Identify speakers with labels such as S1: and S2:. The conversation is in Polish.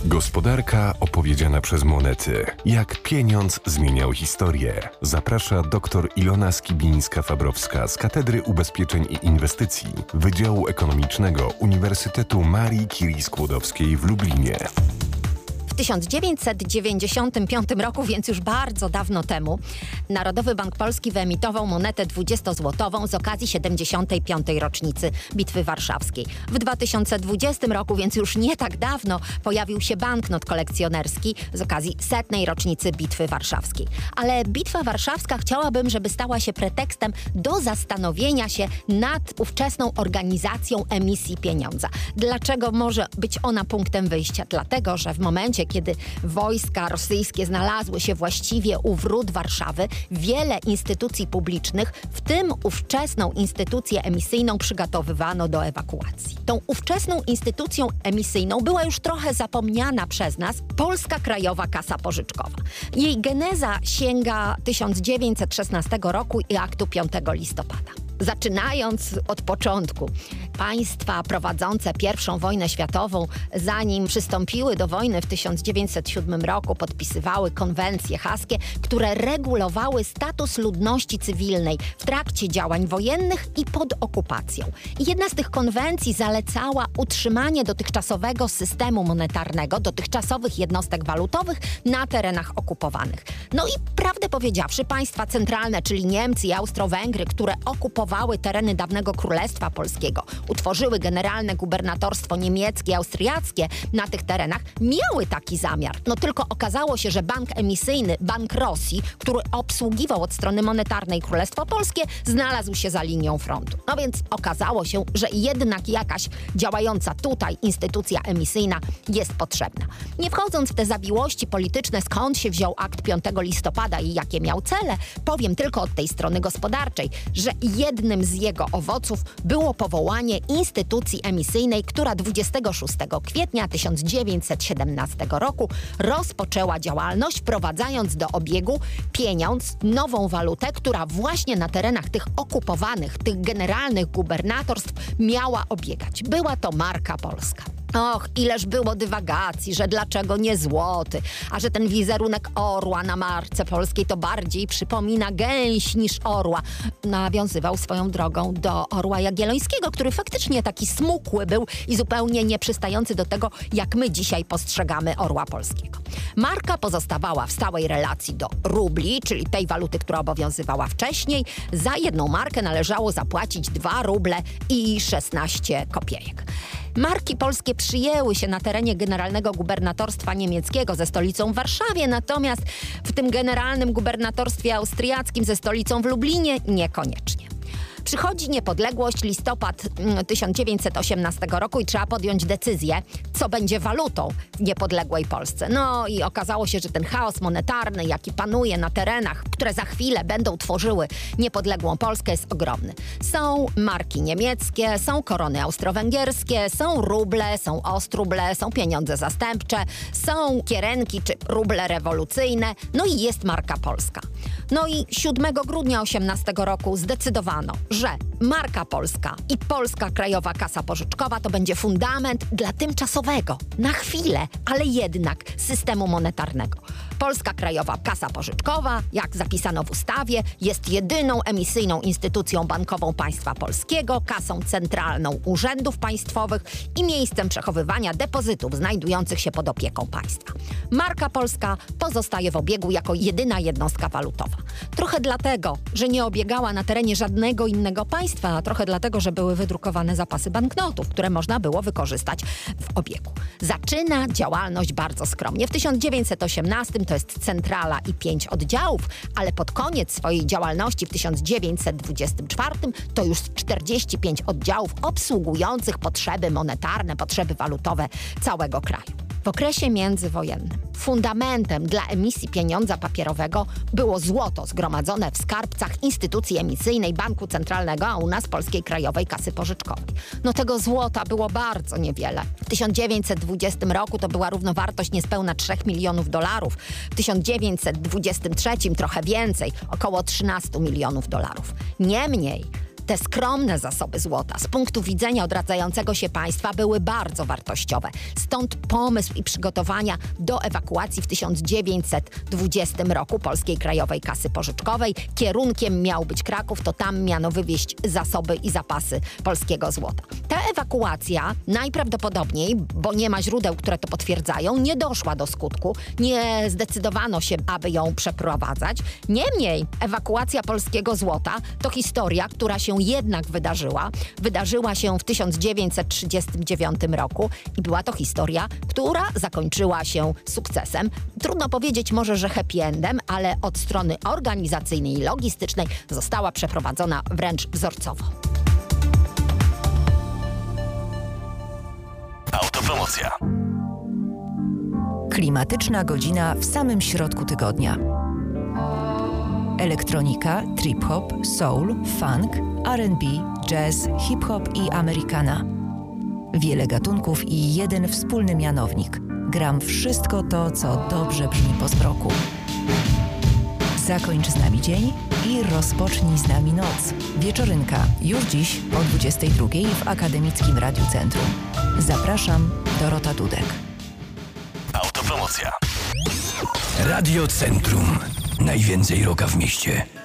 S1: Gospodarka opowiedziana przez monety. Jak pieniądz zmieniał historię. Zaprasza dr Ilona Skibińska-Fabrowska z Katedry Ubezpieczeń i Inwestycji Wydziału Ekonomicznego Uniwersytetu Marii Curie Skłodowskiej w Lublinie.
S2: W 1995 roku, więc już bardzo dawno temu, Narodowy Bank Polski wyemitował monetę 20-złotową z okazji 75. rocznicy Bitwy Warszawskiej. W 2020 roku, więc już nie tak dawno, pojawił się banknot kolekcjonerski z okazji 100. rocznicy Bitwy Warszawskiej. Ale Bitwa Warszawska chciałabym, żeby stała się pretekstem do zastanowienia się nad ówczesną organizacją emisji pieniądza. Dlaczego może być ona punktem wyjścia? Dlatego, że w momencie, kiedy wojska rosyjskie znalazły się właściwie u wrót Warszawy, wiele instytucji publicznych, w tym ówczesną instytucję emisyjną, przygotowywano do ewakuacji. Tą ówczesną instytucją emisyjną była już trochę zapomniana przez nas Polska Krajowa Kasa Pożyczkowa. Jej geneza sięga 1916 roku i aktu 5 listopada. Zaczynając od początku, państwa prowadzące I wojnę światową, zanim przystąpiły do wojny w 1907 roku, podpisywały konwencje haskie, które regulowały status ludności cywilnej w trakcie działań wojennych i pod okupacją. Jedna z tych konwencji zalecała utrzymanie dotychczasowego systemu monetarnego, dotychczasowych jednostek walutowych na terenach okupowanych. No i prawdę powiedziawszy, państwa centralne, czyli Niemcy i Austro-Węgry, które okupowały tereny dawnego Królestwa Polskiego, utworzyły generalne gubernatorstwo niemieckie i austriackie na tych terenach, miały taki zamiar. No tylko okazało się, że bank emisyjny, Bank Rosji, który obsługiwał od strony monetarnej Królestwo Polskie, znalazł się za linią frontu. No więc okazało się, że jednak jakaś działająca tutaj instytucja emisyjna jest potrzebna. Nie wchodząc w te zawiłości polityczne, skąd się wziął akt 5 listopada i jakie miał cele, powiem tylko od tej strony gospodarczej, że jednym z jego owoców było powołanie instytucji emisyjnej, która 26 kwietnia 1917 roku rozpoczęła działalność, wprowadzając do obiegu pieniądz, nową walutę, która właśnie na terenach tych okupowanych, tych generalnych gubernatorstw miała obiegać. Była to marka polska. Och, ileż było dywagacji, że dlaczego nie złoty, a że ten wizerunek orła na marce polskiej to bardziej przypomina gęś niż orła. Nawiązywał swoją drogą do orła jagiellońskiego, który faktycznie taki smukły był i zupełnie nieprzystający do tego, jak my dzisiaj postrzegamy orła polskiego. Marka pozostawała w stałej relacji do rubli, czyli tej waluty, która obowiązywała wcześniej. Za jedną markę należało zapłacić 2 ruble i 16 kopiejek. Marki polskie przyjęły się na terenie Generalnego Gubernatorstwa Niemieckiego ze stolicą w Warszawie, natomiast w tym Generalnym Gubernatorstwie Austriackim ze stolicą w Lublinie niekoniecznie. Przychodzi niepodległość, listopad 1918 roku i trzeba podjąć decyzję, co będzie walutą w niepodległej Polsce. No i okazało się, że ten chaos monetarny, jaki panuje na terenach, które za chwilę będą tworzyły niepodległą Polskę, jest ogromny. Są marki niemieckie, są korony austro-węgierskie, są ruble, są ostruble, są pieniądze zastępcze, są kierenki czy ruble rewolucyjne, no i jest marka polska. No i 7 grudnia 18 roku zdecydowano, że marka polska i Polska Krajowa Kasa Pożyczkowa to będzie fundament dla tymczasowego, na chwilę, ale jednak systemu monetarnego. Polska Krajowa Kasa Pożyczkowa, jak zapisano w ustawie, jest jedyną emisyjną instytucją bankową państwa polskiego, kasą centralną urzędów państwowych i miejscem przechowywania depozytów znajdujących się pod opieką państwa. Marka polska pozostaje w obiegu jako jedyna jednostka walutowa. Trochę dlatego, że nie obiegała na terenie żadnego innego państwa, a trochę dlatego, że były wydrukowane zapasy banknotów, które można było wykorzystać w obiegu. Zaczyna działalność bardzo skromnie. W 1918 to jest centrala i 5 oddziałów, ale pod koniec swojej działalności w 1924 to już 45 oddziałów obsługujących potrzeby monetarne, potrzeby walutowe całego kraju. W okresie międzywojennym fundamentem dla emisji pieniądza papierowego było złoto zgromadzone w skarbcach instytucji emisyjnej Banku Centralnego, a u nas Polskiej Krajowej Kasy Pożyczkowej. No tego złota było bardzo niewiele. W 1920 roku to była równowartość niespełna $3 milionów. W 1923 trochę więcej, około $13 milionów. Niemniej Te skromne zasoby złota z punktu widzenia odradzającego się państwa były bardzo wartościowe. Stąd pomysł i przygotowania do ewakuacji w 1920 roku Polskiej Krajowej Kasy Pożyczkowej. Kierunkiem miał być Kraków, to tam miano wywieźć zasoby i zapasy polskiego złota. Ta ewakuacja najprawdopodobniej, bo nie ma źródeł, które to potwierdzają, nie doszła do skutku. Nie zdecydowano się, aby ją przeprowadzać. Niemniej ewakuacja polskiego złota to historia, która się jednak wydarzyła. Wydarzyła się w 1939 roku i była to historia, która zakończyła się sukcesem. Trudno powiedzieć może, że happy endem, ale od strony organizacyjnej i logistycznej została przeprowadzona wręcz wzorcowo.
S3: Autopromocja.
S4: Klimatyczna godzina w samym środku tygodnia. Elektronika, trip-hop, soul, funk, R&B, jazz, hip-hop i americana. Wiele gatunków i jeden wspólny mianownik. Gram wszystko to, co dobrze brzmi po zmroku. Zakończ z nami dzień i rozpocznij z nami noc. Wieczorynka już dziś po 22:00 w Akademickim Radiu Centrum. Zapraszam, Dorota Dudek.
S3: Autopromocja. Radio Centrum. Najwięcej rocka w mieście.